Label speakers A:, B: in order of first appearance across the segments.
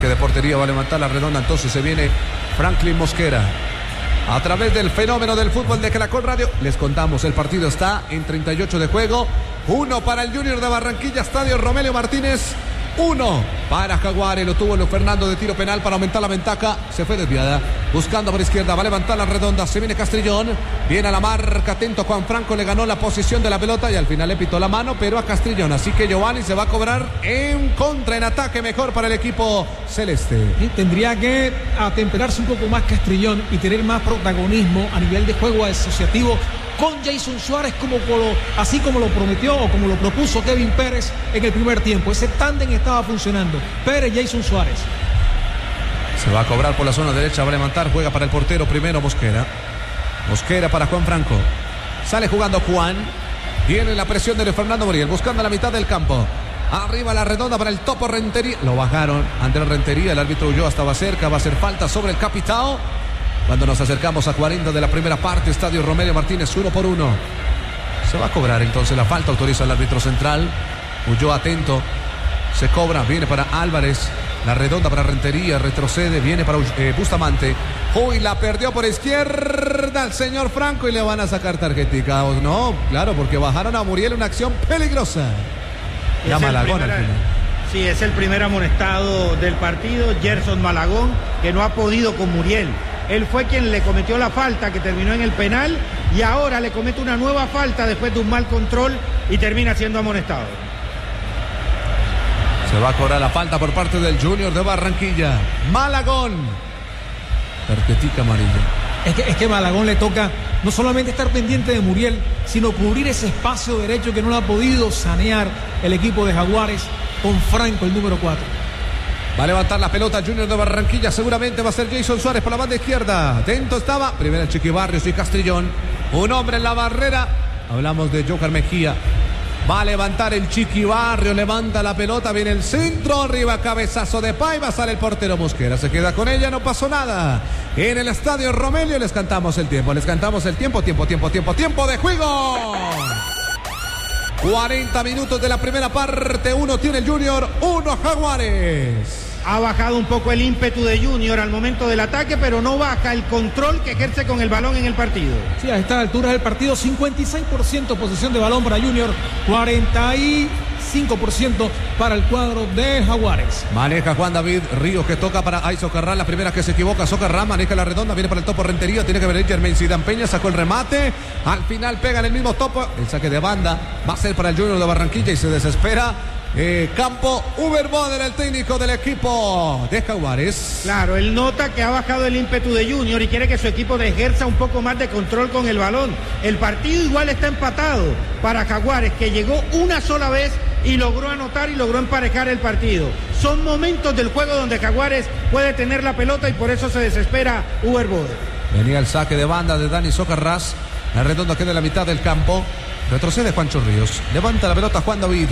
A: Que de portería va a levantar la redonda, entonces se viene Franklin Mosquera. A través del fenómeno del fútbol de Caracol Radio, les contamos, el partido está en 38 de juego. 1 para el Junior de Barranquilla, Estadio Romelio Martínez. 1 para Jaguares, lo tuvo Luis Fernando de tiro penal para aumentar la ventaja, se fue desviada, buscando por izquierda, va a levantar la redonda, se viene Castrillón, viene a la marca, atento Juan Franco, le ganó la posición de la pelota y al final le pitó la mano, pero a Castrillón, así que Giovanni se va a cobrar en contra, en ataque mejor para el equipo celeste.
B: Y tendría que atemperarse un poco más Castrillón y tener más protagonismo a nivel de juego asociativo con Jason Suárez, así como lo prometió o como lo propuso Kevin Pérez en el primer tiempo. Ese tándem estaba funcionando. Pérez-Jason Suárez.
A: Se va a cobrar por la zona derecha, va a levantar, juega para el portero primero Mosquera. Mosquera para Juan Franco. Sale jugando Juan. Viene la presión de Luis Fernando Muriel, buscando la mitad del campo. Arriba la redonda para el Topo Rentería. Lo bajaron, Andrés Rentería, el árbitro huyó, estaba cerca, va a hacer falta sobre el capitán. Cuando nos acercamos a 40 de la primera parte, Estadio Romelio Martínez, 1-1. Se va a cobrar entonces la falta, autoriza el árbitro central. Huyó atento, se cobra, viene para Álvarez. La redonda para Rentería, retrocede, viene para Bustamante. Uy, la perdió por izquierda el señor Franco y le van a sacar tarjetica. No, claro, porque bajaron a Muriel, una acción peligrosa. Ya Malagón al final.
C: Sí, es el primer amonestado del partido, Gerson Malagón, que no ha podido con Muriel. Él fue quien le cometió la falta que terminó en el penal y ahora le comete una nueva falta después de un mal control y termina siendo amonestado.
A: Se va a cobrar la falta por parte del Junior de Barranquilla. Malagón. Tarjetica amarilla.
B: Es que Malagón le toca no solamente estar pendiente de Muriel, sino cubrir ese espacio derecho que no lo ha podido sanear el equipo de Jaguares con Franco, el número 4.
A: Va a levantar la pelota Junior de Barranquilla. Seguramente va a ser Jason Suárez por la banda izquierda. Atento estaba. Primero el Chiqui Barrios y Castrillón. Un hombre en la barrera. Hablamos de Joker Mejía. Va a levantar el Chiqui Barrio. Levanta la pelota. Viene el centro. Arriba cabezazo de Paiva. Sale el portero Mosquera. Se queda con ella. No pasó nada. En el Estadio Romelio les cantamos el tiempo. Les cantamos el tiempo. Tiempo de juego. 40 minutos de la primera parte. 1 tiene el Junior, 1 Jaguares.
C: Ha bajado un poco el ímpetu de Junior al momento del ataque, pero no baja el control que ejerce con el balón en el partido.
B: Sí, a esta altura del partido, 56% posesión de balón para Junior, 45% para el cuadro de Jaguares.
A: Maneja Juan David Ríos, que toca para Ay Socarrán, la primera que se equivoca. Socarrán maneja la redonda, viene para el Topo Rentería, tiene que venir Germain Zidane Peña, sacó el remate, al final pega en el mismo Topo, el saque de banda va a ser para el Junior de Barranquilla y se desespera. Campo Uber Boder, el técnico del equipo de Jaguares.
C: Claro, él nota que ha bajado el ímpetu de Junior y quiere que su equipo ejerza un poco más de control con el balón. El partido igual está empatado para Jaguares, que llegó una sola vez y logró anotar y logró emparejar el partido. Son momentos del juego donde Jaguares puede tener la pelota y por eso se desespera Uber Boder.
A: Venía el saque de banda de Dani Socarrás. La redonda queda en la mitad del campo. Retrocede Juancho Ríos. Levanta la pelota Juan David.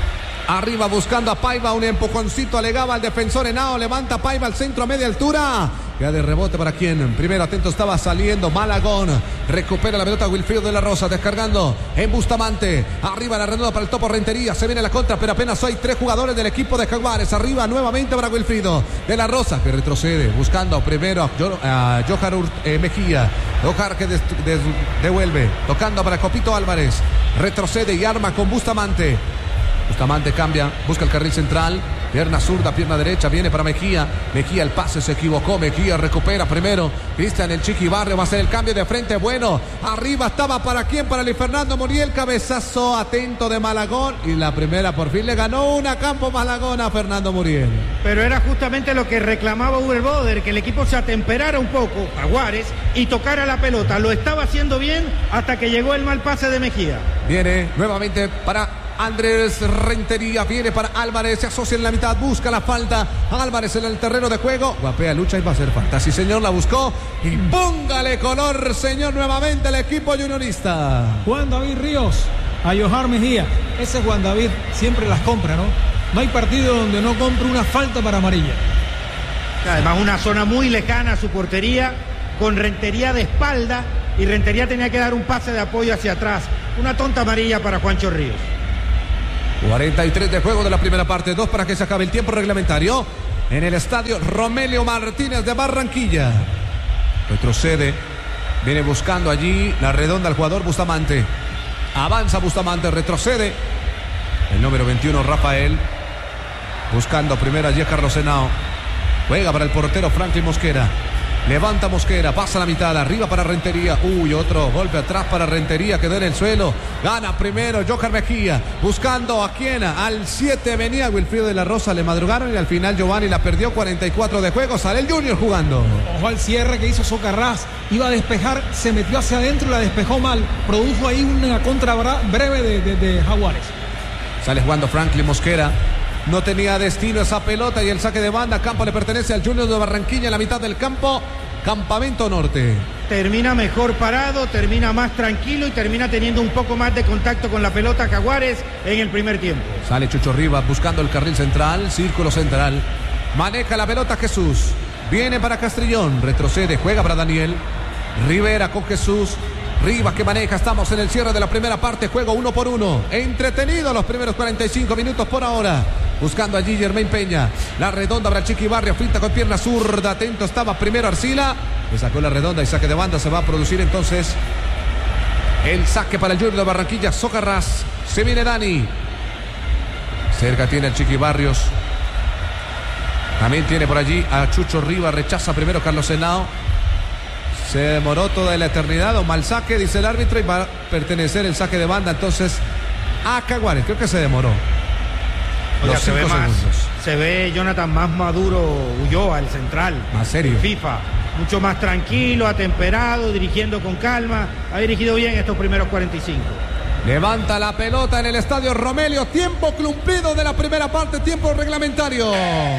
A: Arriba buscando a Paiva, un empujoncito alegaba al defensor Henao, levanta Paiva al centro a media altura. Queda de rebote para quien. Primero atento estaba saliendo Malagón. Recupera la pelota Wilfrido de la Rosa, descargando en Bustamante. Arriba la redonda para el Topo Rentería. Se viene la contra, pero apenas hay 3 jugadores del equipo de Jaguares. Arriba nuevamente para Wilfrido de la Rosa, que retrocede, buscando primero a Johar Mejía. Johar que devuelve, tocando para Copito Álvarez. Retrocede y arma con Bustamante. Bustamante cambia, busca el carril central, pierna zurda, pierna derecha, viene para Mejía. Mejía el pase, se equivocó, Mejía recupera primero. Cristian el Chiqui Barrio va a hacer el cambio de frente, bueno. Arriba estaba para quién, para Luis Fernando Muriel, cabezazo atento de Malagón. Y la primera por fin le ganó una Campo Malagón a Fernando Muriel.
C: Pero era justamente lo que reclamaba Uber Boder, que el equipo se atemperara un poco, Jaguares, y tocara la pelota. Lo estaba haciendo bien hasta que llegó el mal pase de Mejía.
A: Viene nuevamente para Andrés Rentería, viene para Álvarez, se asocia en la mitad, busca la falta. Álvarez en el terreno de juego, guapea, lucha y va a hacer falta. Sí, señor, la buscó y póngale color, señor, nuevamente el equipo juniorista.
B: Juan David Ríos a Johar Mejía. Ese Juan David siempre las compra, ¿no? No hay partido donde no compre una falta para amarilla.
C: Además, una zona muy lejana a su portería, con Rentería de espalda, y Rentería tenía que dar un pase de apoyo hacia atrás. Una tonta amarilla para Juancho Ríos.
A: 43 de juego de la primera parte, 2 para que se acabe el tiempo reglamentario. en el estadio Romelio Martínez de Barranquilla. Retrocede, viene buscando allí la redonda el jugador Bustamante. Avanza Bustamante, retrocede el número 21 Rafael, buscando primero allí a Carlos Henao. Juega para el portero Franklin Mosquera. Levanta Mosquera, pasa la mitad, arriba para Rentería. Otro golpe atrás para Rentería, quedó en el suelo. Gana primero Johan Mejía, buscando a quién, al 7 venía Wilfrido de la Rosa, le madrugaron y al final Giovanni la perdió. 44 de juego, sale el Junior jugando.
B: Ojo al cierre que hizo Socarrás, iba a despejar, se metió hacia adentro y la despejó mal. Produjo ahí una contra breve de Jaguares.
A: Sale jugando Franklin Mosquera. No tenía destino esa pelota y el saque de banda. Campo le pertenece al Junior de Barranquilla en la mitad del campo. Campamento Norte.
C: Termina mejor parado, termina más tranquilo y termina teniendo un poco más de contacto con la pelota Jaguares en el primer tiempo.
A: Sale Chucho Rivas buscando el carril central, círculo central. Maneja la pelota Jesús. Viene para Castrillón, retrocede, juega para Daniel. Rivera con Jesús. Rivas que maneja, estamos en el cierre de la primera parte, juego 1 por 1. Entretenido los primeros 45 minutos por ahora. Buscando allí Germain Peña. La redonda para Chiqui Barrio, finta con pierna zurda. Atento estaba primero Arcila. Le sacó la redonda y saque de banda. Se va a producir entonces el saque para el Junior de Barranquilla. Socarrás. Se viene Dani. Cerca tiene el Chiqui Barrios. También tiene por allí a Chucho Rivas. Rechaza primero Carlos Henao. Se demoró toda la eternidad, o mal saque, dice el árbitro, y va a pertenecer el saque de banda entonces a Jaguares. Creo que se demoró.
C: Oiga, se ve Jonathan más maduro, Ulloa, el central.
A: Más serio.
C: FIFA. Mucho más tranquilo, atemperado, dirigiendo con calma. Ha dirigido bien estos primeros 45.
A: Levanta la pelota en el estadio Romelio. Tiempo cumplido de la primera parte, tiempo reglamentario.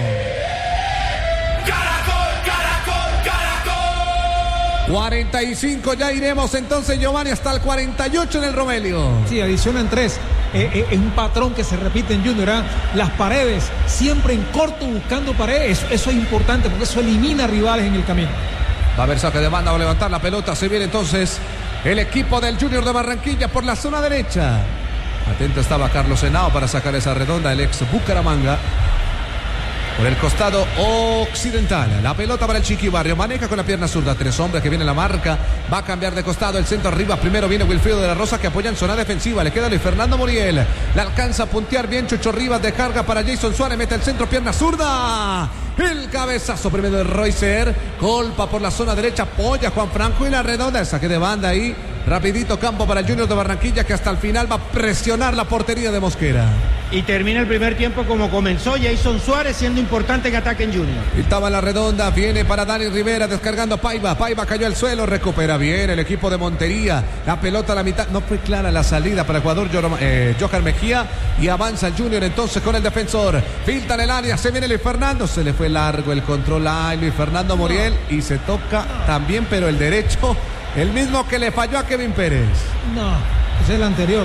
A: 45, ya iremos entonces, Giovanni, hasta el 48 en el Romelio.
B: Sí, adicionan 3. Es un patrón que se repite en Junior, ¿eh? Las paredes, siempre en corto buscando paredes. Eso es importante porque eso elimina rivales en el camino.
A: Va a haber saque de banda, va a levantar la pelota. Se viene entonces el equipo del Junior de Barranquilla por la zona derecha. Atento estaba Carlos Henao para sacar esa redonda, el ex Bucaramanga. Por el costado occidental, la pelota para el Chiqui Barrio, maneja con la pierna zurda, 3 hombres que viene la marca, va a cambiar de costado, el centro arriba, primero viene Wilfrido de la Rosa que apoya en zona defensiva, le queda Luis Fernando Muriel, le alcanza a puntear bien Chucho Rivas, de carga para Jason Suárez, mete el centro, pierna zurda, el cabezazo primero de Reuser, golpa por la zona derecha, apoya Juan Franco y la redonda, el saque de banda ahí, rapidito campo para el Junior de Barranquilla que hasta el final va a presionar la portería de Mosquera.
C: Y termina el primer tiempo como comenzó Jason Suárez, siendo importante en ataque en Junior.
A: Estaba en la redonda, viene para Dani Rivera, descargando a Paiva. Paiva cayó al suelo, recupera bien el equipo de Montería. La pelota a la mitad, no fue clara la salida para el jugador Johan Mejía. Y avanza el Junior entonces con el defensor. Filtra en el área, se viene Luis Fernando. Se le fue largo el control a Luis Fernando Muriel. Y se toca también, pero el derecho, el mismo que le falló a Kevin Pérez.
B: No, es el anterior.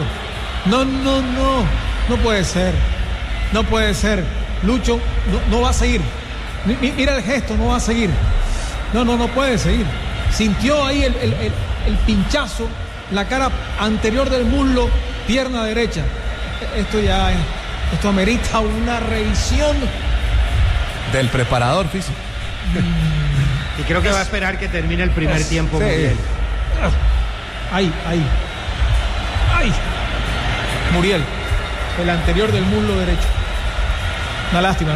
B: No puede ser. No puede ser. Lucho no va a seguir. Mira el gesto, no va a seguir. No puede seguir. Sintió ahí el pinchazo, la cara anterior del muslo, pierna derecha. Esto amerita una revisión
A: del preparador físico.
C: Y creo que va a esperar que termine el primer tiempo. Sí. Muriel.
B: Ahí. Muriel. El anterior del muslo derecho. Una lástima,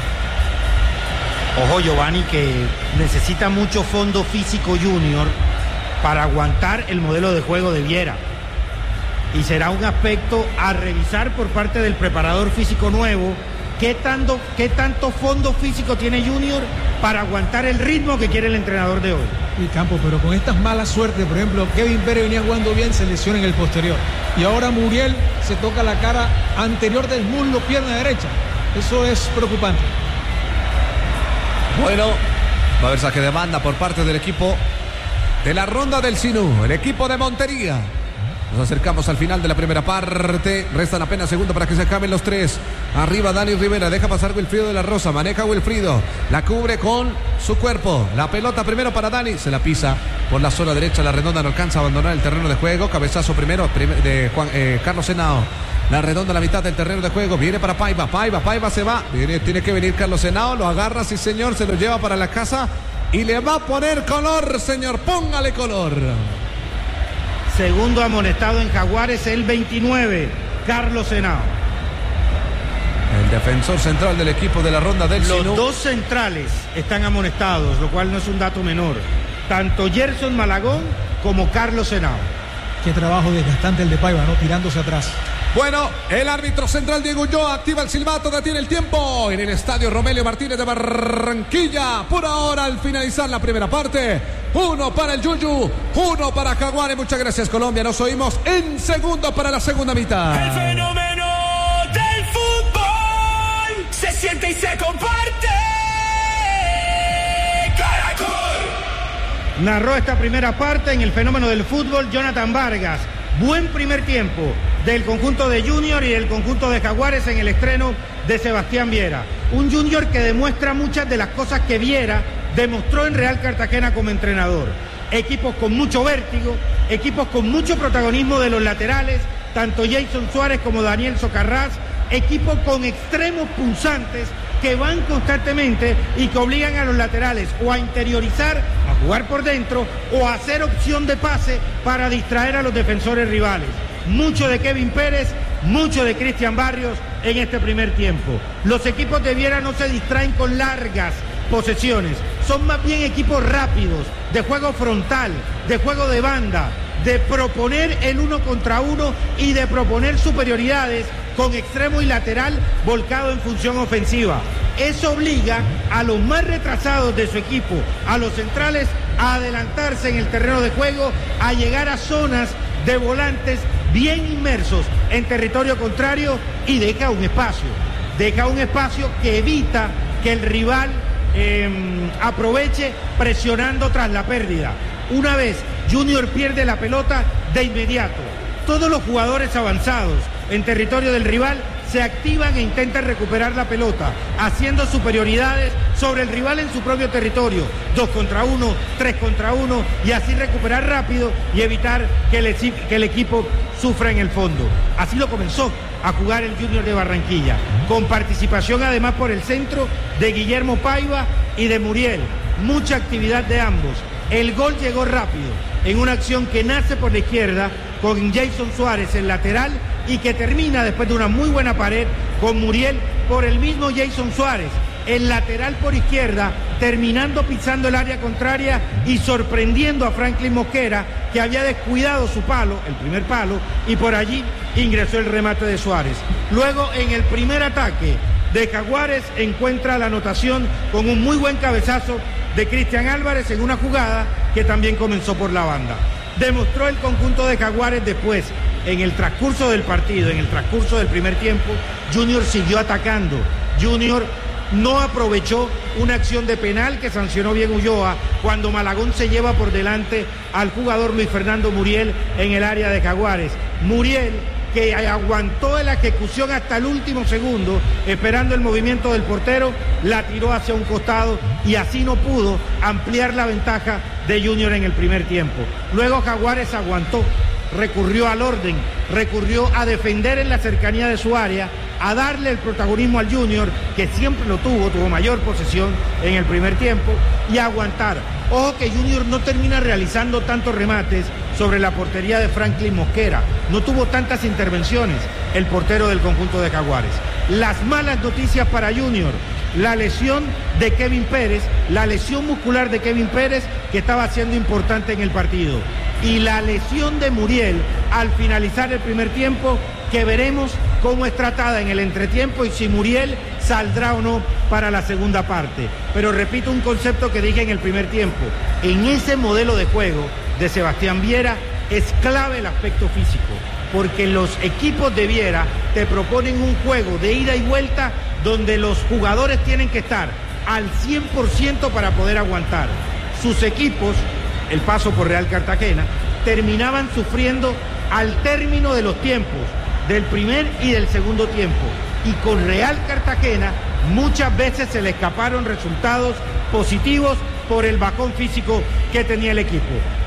B: ¿no?
C: Ojo, Giovanni, que necesita mucho fondo físico Junior para aguantar el modelo de juego de Viera. Y será un aspecto a revisar por parte del preparador físico nuevo. ¿Qué tanto fondo físico tiene Junior para aguantar el ritmo que quiere el entrenador de hoy?
B: Y Campo, pero con estas malas suertes, por ejemplo, Kevin Pérez venía jugando bien, se lesiona en el posterior. Y ahora Muriel se toca la cara anterior del muslo, pierna derecha. Eso es preocupante.
A: Bueno, va a haber saque de banda por parte del equipo de la Ronda del Sinú, el equipo de Montería. Nos acercamos al final de la primera parte. Restan apenas segundos para que se acaben los 3. Arriba Dani Rivera. Deja pasar Wilfrido de la Rosa. Maneja Wilfrido. La cubre con su cuerpo. La pelota primero para Dani. Se la pisa por la zona derecha. La redonda no alcanza a abandonar el terreno de juego. Cabezazo primero de Carlos Henao. La redonda a la mitad del terreno de juego. Viene para Paiva. Paiva se va. Tiene que venir Carlos Henao. Lo agarra, sí señor. Se lo lleva para la casa. Y le va a poner color, señor. Póngale color.
C: Segundo amonestado en Jaguares, el 29, Carlos Henao.
A: El defensor central del equipo de la ronda del
C: Los
A: Sinú.
C: dos centrales están amonestados, lo cual no es un dato menor. Tanto Gerson Malagón como Carlos Henao.
B: Qué trabajo desgastante el de Paiva, ¿no? Tirándose atrás.
A: Bueno, el árbitro central Diego Ulloa activa el silbato, detiene el tiempo en el estadio Romelio Martínez de Barranquilla. Por ahora, al finalizar la primera parte, 1 para el Yuyu, 1 para Jaguares. Muchas gracias, Colombia. Nos oímos en segundo para la segunda mitad.
D: El fenómeno del fútbol se siente y se comparte. Caracol.
C: Narró esta primera parte en el fenómeno del fútbol Jonathan Vargas. Buen primer tiempo del conjunto de Junior y del conjunto de Jaguares en el estreno de Sebastián Viera. Un Junior que demuestra muchas de las cosas que Viera demostró en Real Cartagena como entrenador. Equipos con mucho vértigo, equipos con mucho protagonismo de los laterales, tanto Jason Suárez como Daniel Socarrás, equipos con extremos punzantes que van constantemente y que obligan a los laterales o a interiorizar, a jugar por dentro o a hacer opción de pase para distraer a los defensores rivales. Mucho de Kevin Pérez, mucho de Cristian Barrios en este primer tiempo. Los equipos de Viera no se distraen con largas posesiones, son más bien equipos rápidos, de juego frontal, de juego de banda, de proponer el 1 contra 1 y de proponer superioridades con extremo y lateral volcado en función ofensiva. Eso obliga a los más retrasados de su equipo, a los centrales, a adelantarse en el terreno de juego, a llegar a zonas de volantes bien inmersos en territorio contrario y deja un espacio que evita que el rival aproveche presionando tras la pérdida. Una vez Junior pierde la pelota, de inmediato todos los jugadores avanzados en territorio del rival se activan e intentan recuperar la pelota, haciendo superioridades sobre el rival en su propio territorio, 2 contra 1, 3 contra 1, y así recuperar rápido y evitar que el equipo sufra en el fondo. Así lo comenzó a jugar el Junior de Barranquilla, con participación además por el centro de Guillermo Paiva y de Muriel. Mucha actividad de ambos. El gol llegó rápido, en una acción que nace por la izquierda, con Jason Suárez, el lateral, y que termina después de una muy buena pared con Muriel por el mismo Jason Suárez, el lateral por izquierda, terminando pisando el área contraria y sorprendiendo a Franklin Mosquera, que había descuidado su palo, el primer palo, y por allí ingresó el remate de Suárez. Luego, en el primer ataque de Jaguares, encuentra la anotación con un muy buen cabezazo de Cristian Álvarez en una jugada que también comenzó por la banda. Demostró el conjunto de Jaguares después, en el transcurso del partido, en el transcurso del primer tiempo, Junior siguió atacando. Junior no aprovechó una acción de penal que sancionó bien Ulloa cuando Malagón se lleva por delante al jugador Luis Fernando Muriel en el área de Jaguares. Muriel, que aguantó la ejecución hasta el último segundo, esperando el movimiento del portero, la tiró hacia un costado y así no pudo ampliar la ventaja de Junior en el primer tiempo. Luego Jaguares aguantó, recurrió al orden, recurrió a defender en la cercanía de su área, a darle el protagonismo al Junior, que siempre lo tuvo mayor posesión en el primer tiempo, y a aguantar. Ojo que Junior no termina realizando tantos remates sobre la portería de Franklin Mosquera, no tuvo tantas intervenciones el portero del conjunto de Jaguares. Las malas noticias para Junior: la lesión de Kevin Pérez, la lesión muscular de Kevin Pérez, que estaba siendo importante en el partido, y la lesión de Muriel al finalizar el primer tiempo, que veremos cómo es tratada en el entretiempo y si Muriel saldrá o no para la segunda parte. Pero repito un concepto que dije en el primer tiempo: en ese modelo de juego de Sebastián Viera es clave el aspecto físico, porque los equipos de Viera te proponen un juego de ida y vuelta donde los jugadores tienen que estar al 100% para poder aguantar. Sus equipos, el paso por Real Cartagena, terminaban sufriendo al término de los tiempos, del primer y del segundo tiempo. Y con Real Cartagena muchas veces se le escaparon resultados positivos por el bajón físico que tenía el equipo.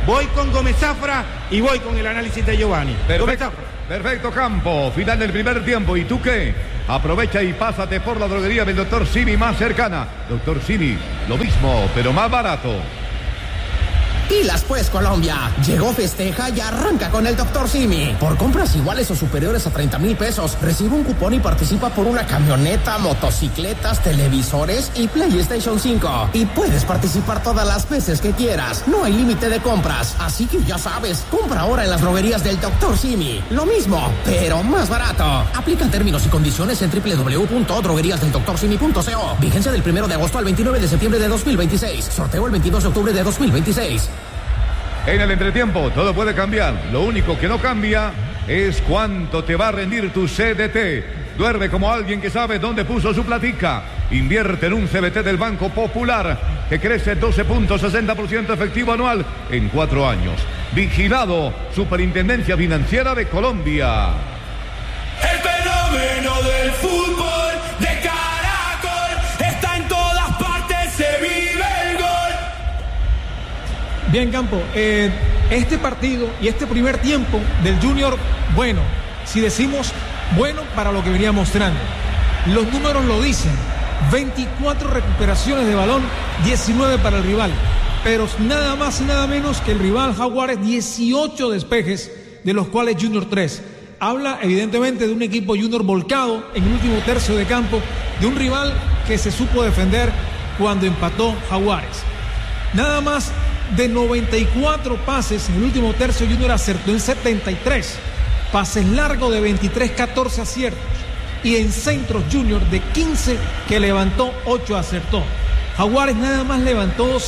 C: voy con Gómez Zafra y voy con el análisis de Giovanni. Gómez Zafra.
E: Perfecto, Campo. Final del primer tiempo. ¿Y tú qué? Aprovecha y pásate por la droguería del Dr. Simi más cercana. Dr. Simi, lo mismo, pero más barato.
F: Pilas pues, Colombia. Llegó Festeja y arranca con el Dr. Simi. Por compras iguales o superiores a 30,000 pesos, recibe un cupón y participa por una camioneta, motocicletas, televisores y PlayStation 5. Y puedes participar todas las veces que quieras. No hay límite de compras. Así que ya sabes, compra ahora en las droguerías del Dr. Simi. Lo mismo, pero más barato. Aplican términos y condiciones en www.drogueríasdeldoctorsimi.co. Vigencia del 1 de agosto al 29 de septiembre de 2026. Sorteo el 22 de octubre de 2026.
E: En el entretiempo todo puede cambiar. Lo único que no cambia es cuánto te va a rendir tu CDT. Duerme como alguien que sabe dónde puso su platica. Invierte en un CBT del Banco Popular que crece 12.60% efectivo anual en 4 años. Vigilado Superintendencia Financiera de Colombia.
D: El fenómeno del fútbol de Caracol está en todas partes, se vive el gol.
B: Bien, Campo, este partido y este primer tiempo del Junior, bueno, si decimos bueno para lo que venía mostrando, los números lo dicen, 24 recuperaciones de balón, 19 para el rival, pero nada más y nada menos que el rival Jaguares, 18 despejes, de los cuales Junior 3. Habla evidentemente de un equipo Junior volcado en el último tercio de campo, de un rival que se supo defender cuando empató Jaguares. Nada más de 94 pases en el último tercio, Junior acertó en 73. Pases largos de 23, 14 aciertos. Y en centros, Junior de 15 que levantó, 8 acertó. Jaguares nada más levantó 3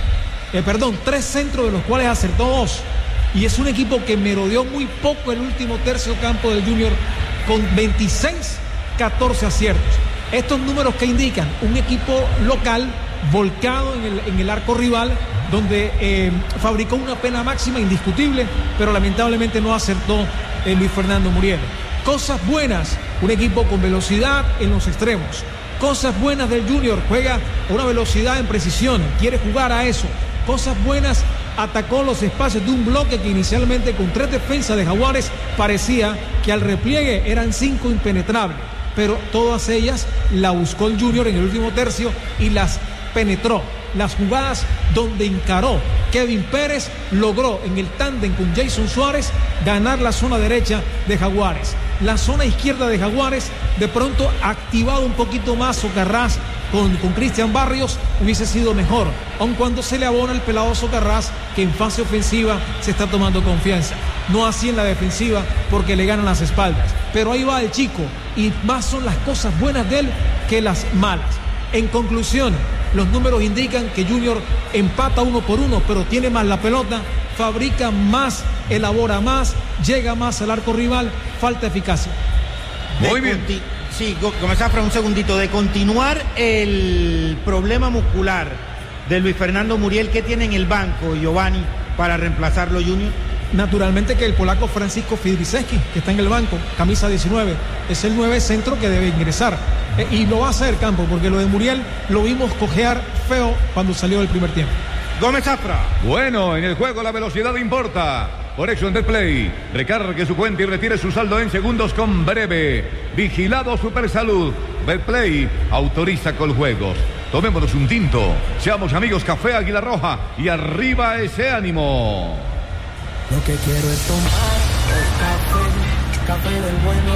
B: centros, de los cuales acertó 2. Y es un equipo que merodeó muy poco el último tercio campo del Junior con 26, 14 aciertos. Estos números que indican un equipo local volcado en el arco rival, donde fabricó una pena máxima indiscutible, pero lamentablemente no acertó Luis Fernando Muriel. Cosas buenas, un equipo con velocidad en los extremos. Cosas buenas del Junior, juega a una velocidad en precisión, quiere jugar a eso. Cosas buenas, atacó los espacios de un bloque que inicialmente con 3 defensas de Jaguares parecía que al repliegue eran 5 impenetrables, pero todas ellas la buscó el Junior en el último tercio y las penetró. Las jugadas donde encaró Kevin Pérez, logró en el tándem con Jason Suárez ganar la zona derecha de Jaguares. La zona izquierda de Jaguares, de pronto activado un poquito más Socarrás con Cristian Barrios, hubiese sido mejor, aun cuando se le abona el pelado Socarrás, que en fase ofensiva se está tomando confianza. No así en la defensiva, porque le ganan las espaldas. Pero ahí va el chico, y más son las cosas buenas de él que las malas. En conclusión, los números indican que Junior empata 1-1, pero tiene más la pelota, fabrica más, elabora más, llega más al arco rival, falta eficacia.
E: Muy bien.
C: Sí, Gómez Zafra, un segundito. De continuar el problema muscular de Luis Fernando Muriel, ¿qué tiene en el banco, Giovanni, para reemplazarlo, Junior?
B: Naturalmente que el polaco Francisco Fidriszewski, que está en el banco, camisa 19, es el 9 centro que debe ingresar. Y lo va a hacer, Campo, porque lo de Muriel lo vimos cojear feo cuando salió del primer tiempo.
C: Gómez Zafra.
E: Bueno, en el juego la velocidad importa. Por Exxon Betplay, recargue su cuenta y retire su saldo en segundos con Breve. Vigilado Supersalud. Betplay autoriza Coljuegos. Tomémonos un tinto. Seamos amigos, Café Águila Roja. Y arriba ese ánimo.
G: Lo que quiero es tomar café del bueno.